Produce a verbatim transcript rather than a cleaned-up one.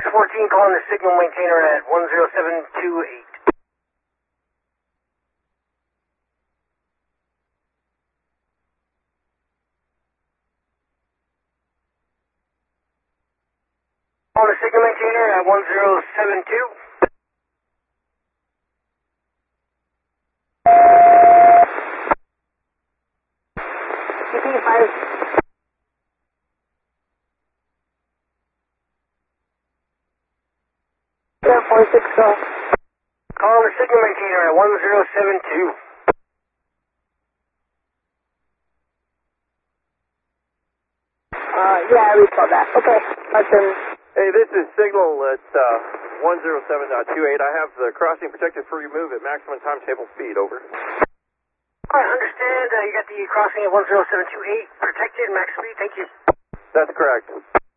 fourteen calling the signal maintainer at one zero seven two eight. Calling the signal maintainer at one zero seven two. C P five. seven four six, go. Calling the signal maintainer at one zero seven two. Uh, yeah, I recall that. Okay, Hudson. Hey, this is Signal at uh, one zero seven two eight. I have the crossing protected for remove at maximum timetable speed, over. I understand. Uh, you got the crossing at one zero seven two eight protected, max speed. Thank you. That's correct.